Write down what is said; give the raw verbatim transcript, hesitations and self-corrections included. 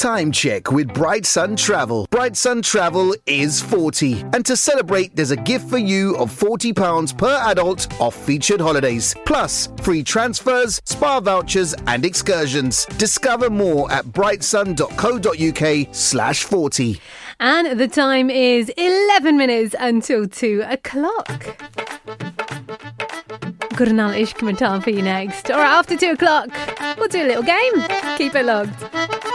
Time check with Bright Sun Travel. Bright Sun Travel is forty. And to celebrate, there's a gift for you of forty pounds per adult off featured holidays. Plus, free transfers, spa vouchers and excursions. Discover more at brightsun.co.uk slash 40. And the time is eleven minutes until two o'clock. Got an ish coming time for you next. All right, after two o'clock, we'll do a little game. Keep it logged.